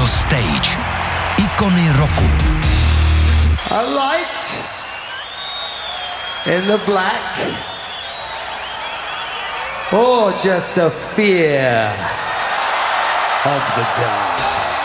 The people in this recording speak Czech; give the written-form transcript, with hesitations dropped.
Euro Stage. Ikony roku. A light in the black, or just a fear of the dark.